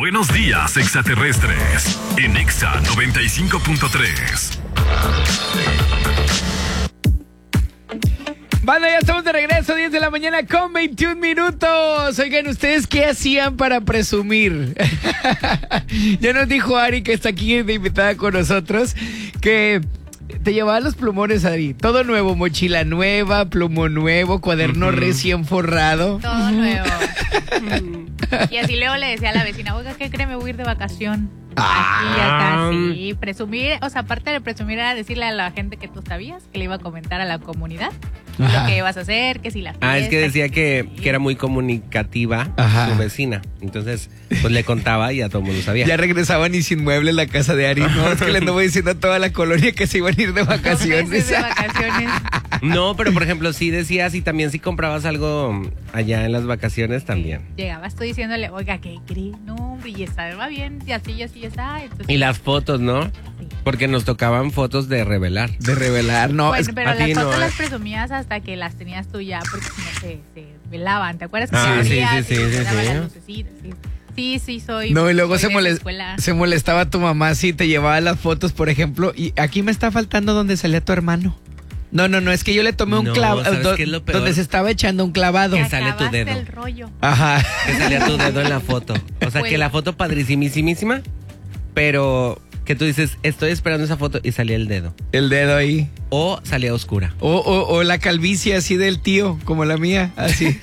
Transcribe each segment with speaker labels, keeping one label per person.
Speaker 1: Buenos días, extraterrestres. En Exa 95.3.
Speaker 2: Banda, ya estamos de regreso, 10 de la mañana con 21 minutos. Oigan, ¿ustedes qué hacían para presumir? Ya nos dijo Ari, que está aquí de invitada con nosotros, que te llevaba los plumones, Ari. Todo nuevo, mochila nueva, plumón nuevo, cuaderno recién forrado.
Speaker 3: Todo nuevo. Y así luego le decía a la vecina, oiga, ¿qué cree? Me voy a ir de vacación. Aquí, acá, sí. Presumir, o sea, aparte de presumir era decirle a la gente que tú sabías, que le iba a comentar a la comunidad lo que ibas a hacer, que si la fiesta.
Speaker 4: Es que decía que era muy comunicativa su vecina. Entonces, pues le contaba y ya todo el mundo sabía.
Speaker 2: Ya regresaban y sin mueble en la casa de Ari. No, es que le anduvo diciendo a toda la colonia que se iban a ir de vacaciones.
Speaker 3: De vacaciones.
Speaker 4: No, pero por ejemplo, sí decías, y también si comprabas algo allá en las vacaciones también.
Speaker 3: Llegabas tú diciéndole, oiga, ¿qué cree? No, hombre, y esta va bien, y así, y así, y así. Entonces,
Speaker 4: y las fotos, ¿no? Sí. Porque nos tocaban fotos de revelar.
Speaker 2: De revelar, no.
Speaker 3: Bueno, pero las fotos las presumías hasta que las tenías tú ya, porque si no se velaban. ¿Te acuerdas que
Speaker 4: sí,
Speaker 3: las lucecitas? Sí, soy.
Speaker 2: No, y luego se molestaba tu mamá si te llevaba las fotos, por ejemplo, y aquí me está faltando donde salía tu hermano. No, es que yo le tomé un clavado donde se estaba echando un clavado.
Speaker 4: Que sale tu dedo.
Speaker 3: El rollo.
Speaker 2: Ajá.
Speaker 4: Que salía tu dedo en la foto. O sea, que la foto padricimísima, pero que tú dices, estoy esperando esa foto y salía el dedo.
Speaker 2: El dedo ahí.
Speaker 4: O salía oscura.
Speaker 2: O la calvicie así del tío, como la mía, así.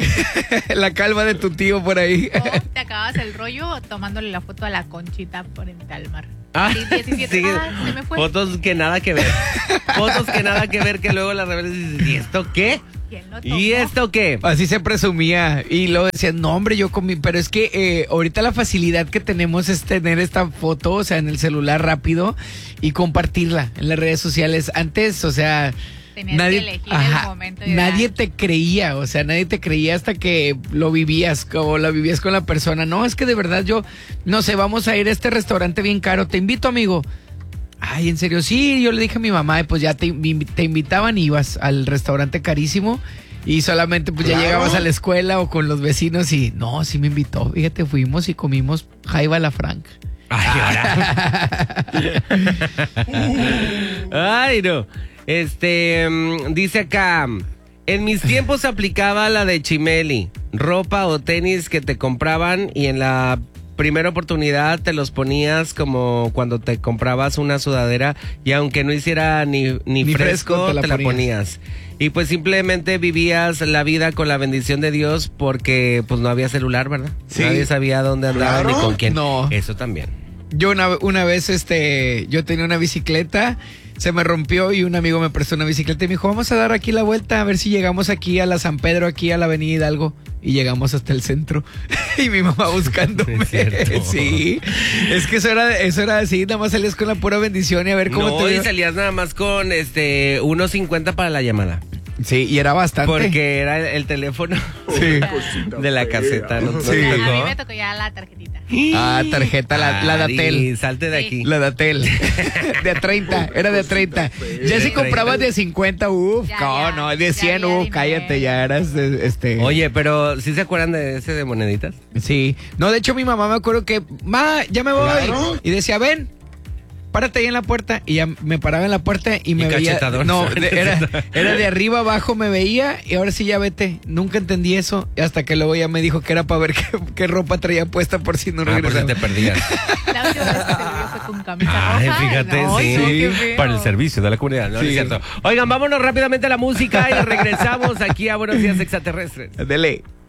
Speaker 2: La calva de tu tío por ahí.
Speaker 3: O te acabas el rollo tomándole la foto a la Conchita frente al mar. 17,
Speaker 4: sí,
Speaker 3: se me fue.
Speaker 4: Fotos que nada que ver. Fotos que nada que ver, que luego las revelas y dices, ¿y esto qué?
Speaker 3: ¿Quién lo tomó?
Speaker 4: ¿Y esto qué?
Speaker 2: Así se presumía. Y luego decían, no, hombre, yo comí. Pero es que ahorita la facilidad que tenemos es tener esta foto, o sea, en el celular rápido y compartirla en las redes sociales. Antes, o sea,
Speaker 3: tenías que elegir el momento.
Speaker 2: Nadie te creía, o sea, nadie te creía hasta que lo vivías o la vivías con la persona. No, es que de verdad yo, no sé, vamos a ir a este restaurante bien caro. Te invito, amigo. Ay, ¿en serio? Sí, yo le dije a mi mamá, y pues ya te invitaban y ibas al restaurante carísimo y solamente pues ya llegabas a la escuela o con los vecinos y no, sí me invitó. Fíjate, fuimos y comimos jaiba la Frank.
Speaker 4: Ay, ahora. Ay, no. Dice acá, en mis tiempos aplicaba la de Chimeli, ropa o tenis que te compraban y en la primera oportunidad te los ponías como cuando te comprabas una sudadera y aunque no hiciera ni fresco, te la ponías. Y pues simplemente vivías la vida con la bendición de Dios porque pues no había celular, ¿verdad? Sí. Nadie sabía dónde andaba ni con quién.
Speaker 2: No.
Speaker 4: Eso también.
Speaker 2: Yo una vez, yo tenía una bicicleta, se me rompió y un amigo me prestó una bicicleta y me dijo, vamos a dar aquí la vuelta a ver si llegamos aquí a la San Pedro, aquí a la avenida Hidalgo. Y llegamos hasta el centro y mi mamá buscándome. Sí, es que eso era así, nada más salías con la pura bendición y a ver cómo
Speaker 4: te... No, y salías nada más con 1.50 para la llamada.
Speaker 2: Sí, y era bastante.
Speaker 4: Porque era el teléfono de la caseta, ¿no?
Speaker 3: Sí. A mí me tocó ya la tarjetita.
Speaker 2: Tarjeta, la Datel.
Speaker 4: Salte de aquí.
Speaker 2: La Datel. De a 30, era de a 30. Ya si comprabas de 50, no, de 100, cállate, ya eras
Speaker 4: Oye, pero ¿sí se acuerdan de ese de moneditas?
Speaker 2: Sí. No, de hecho mi mamá me acuerdo que, ya me voy. Claro. Y decía, ven, párate ahí en la puerta. Y ya me paraba en la puerta y me veía. No, era de arriba abajo me veía y ahora sí ya vete. Nunca entendí eso. Y hasta que luego ya me dijo que era para ver qué ropa traía puesta por si no regresaba.
Speaker 4: Por si te perdías.
Speaker 3: La última vez que te vio fue con camisa roja.
Speaker 4: Fíjate, sí. Para el servicio de la comunidad, ¿no? Sí. Es cierto. Oigan, vámonos rápidamente a la música y regresamos aquí a Buenos Días Extraterrestres.
Speaker 2: Dele.